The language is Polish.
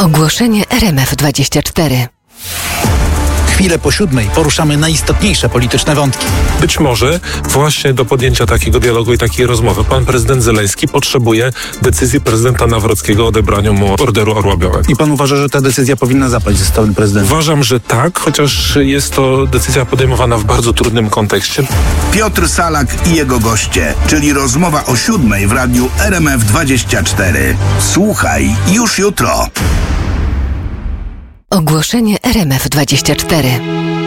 Ogłoszenie RMF24. Chwilę po 7 poruszamy najistotniejsze polityczne wątki. Być może właśnie do podjęcia takiego dialogu i takiej rozmowy pan prezydent Zełenski potrzebuje decyzji prezydenta Nawrockiego o odebraniu mu Orderu Orła Białego. I pan uważa, że ta decyzja powinna zapaść ze strony prezydenta? Uważam, że tak, chociaż jest to decyzja podejmowana w bardzo trudnym kontekście. Piotr Salak i jego goście, czyli rozmowa o 7 w radiu RMF24. Słuchaj już jutro. Ogłoszenie RMF24.